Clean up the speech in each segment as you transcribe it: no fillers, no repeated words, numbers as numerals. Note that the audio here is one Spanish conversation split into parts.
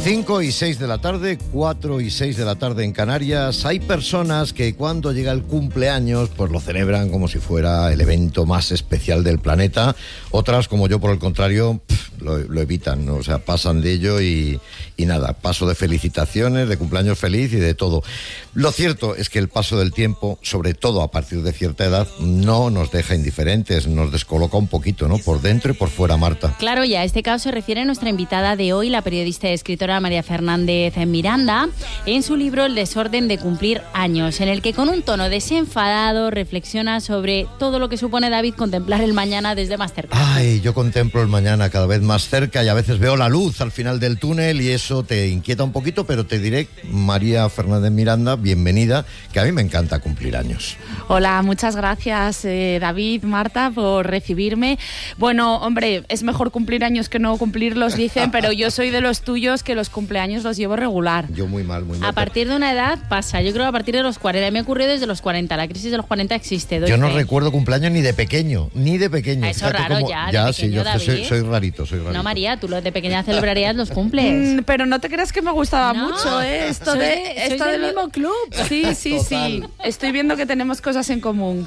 5 y 6 de la tarde, 4 y 6 de la tarde en Canarias. Hay personas que cuando llega el cumpleaños pues lo celebran como si fuera el evento más especial del planeta. Otras, como yo, por el contrario, lo evitan, ¿no? O sea, pasan de ello y nada, paso de felicitaciones, de cumpleaños feliz y de todo. Lo cierto es que el paso del tiempo, sobre todo a partir de cierta edad, no nos deja indiferentes, nos descoloca un poquito, ¿no? Por dentro y por fuera, Marta. Claro, y a este caso se refiere nuestra invitada de hoy, la periodista y escritora María Fernández Miranda, en su libro El desorden de cumplir años, en el que con un tono desenfadado reflexiona sobre todo lo que supone, David, contemplar el mañana desde más cerca. Ay, yo contemplo el mañana cada vez más cerca y a veces veo la luz al final del túnel y eso te inquieta un poquito, pero te diré, María Fernández Miranda, bienvenida, que a mí me encanta cumplir años. Hola, muchas gracias, David, Marta, por recibirme. Bueno, hombre, es mejor cumplir años que no cumplirlos, dicen, pero yo soy de los tuyos que los cumpleaños los llevo regular. Yo muy mal, muy mal. A partir de una edad pasa, yo creo a partir de los 40, me ocurrió desde los 40, la crisis de los 40 existe. Yo no recuerdo cumpleaños ni de pequeño. Eso es raro como... ya, ya de sí, pequeño, yo soy rarito. No, María, tú de pequeña celebrarías los cumples. Pero no te creas que me gustaba mucho, ¿eh? Esto del mismo club. Sí. Estoy viendo que tenemos cosas en común.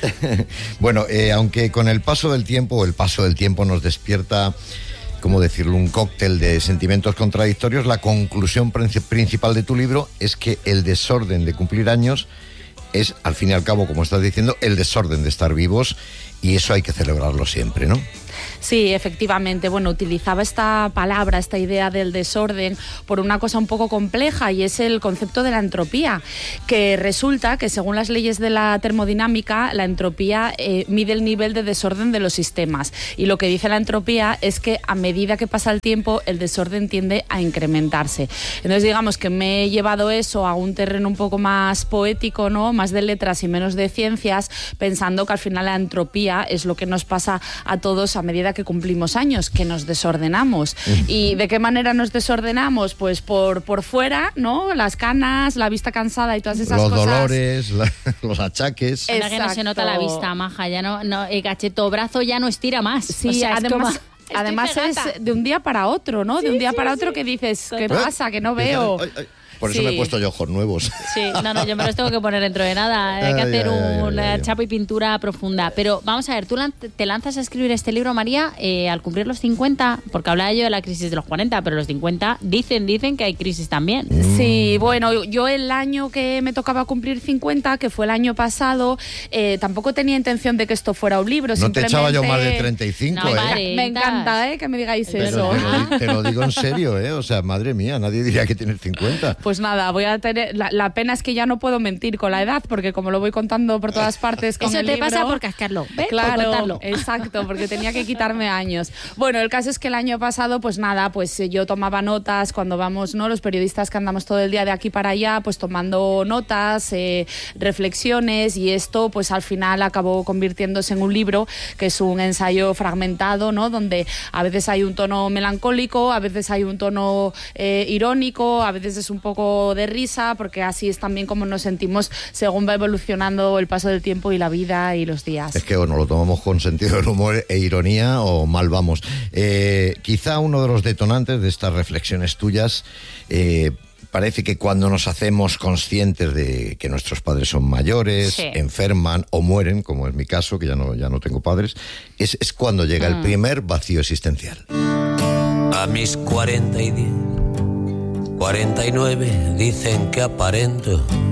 Bueno, aunque con el paso del tiempo nos despierta, ¿cómo decirlo?, un cóctel de sentimientos contradictorios, la conclusión principal de tu libro es que el desorden de cumplir años es, al fin y al cabo, como estás diciendo, el desorden de estar vivos, y eso hay que celebrarlo siempre, ¿no? Sí, efectivamente. Bueno, utilizaba esta palabra, esta idea del desorden, por una cosa un poco compleja, y es el concepto de la entropía, que resulta que según las leyes de la termodinámica, la entropía mide el nivel de desorden de los sistemas. Y lo que dice la entropía es que a medida que pasa el tiempo, el desorden tiende a incrementarse. Entonces, digamos que me he llevado eso a un terreno un poco más poético, ¿no? Más de letras y menos de ciencias, pensando que al final la entropía es lo que nos pasa a todos a medida que cumplimos años, que nos desordenamos. ¿Y de qué manera nos desordenamos? Pues por fuera, ¿no? Las canas, la vista cansada y todas esas cosas. Los dolores, los achaques. Es que no se nota la vista, maja, ya no el cacheto brazo ya no estira más. Sí, o sea, además es de un día para otro, ¿no? De un día para otro que dices, ¿qué pasa? Que no veo. Por eso me he puesto yo ojos nuevos. Sí, no, yo me los tengo que poner dentro de nada. Hay que hacer una chapa y pintura profunda. Pero vamos a ver, tú te lanzas a escribir este libro, María, al cumplir los 50, porque hablaba yo de la crisis de los 40, pero los 50 dicen que hay crisis también. Sí, bueno, yo el año que me tocaba cumplir 50, que fue el año pasado, tampoco tenía intención de que esto fuera un libro. No te echaba yo más de 35, no, Me encanta, que me digáis eso. Te lo digo en serio, o sea, madre mía, nadie diría que tienes 50. Pues nada, voy a tener... La pena es que ya no puedo mentir con la edad, porque como lo voy contando por todas partes con eso el te libro... pasa por cascarlo, ¿ves? Claro, por contarlo. Exacto, porque tenía que quitarme años. Bueno, el caso es que el año pasado, pues nada, pues yo tomaba notas cuando vamos, ¿no? Los periodistas que andamos todo el día de aquí para allá, pues tomando notas, reflexiones, y esto pues al final acabó convirtiéndose en un libro que es un ensayo fragmentado, ¿no? Donde a veces hay un tono melancólico, a veces hay un tono irónico, a veces es un poco de risa, porque así es también como nos sentimos según va evolucionando el paso del tiempo y la vida y los días. Es que bueno, lo tomamos con sentido del humor e ironía o mal vamos. Quizá uno de los detonantes de estas reflexiones tuyas, parece que cuando nos hacemos conscientes de que nuestros padres son mayores, enferman o mueren, como es mi caso, que ya no tengo padres, es cuando llega el primer vacío existencial. A mis 40 y 10, 49 dicen que aparento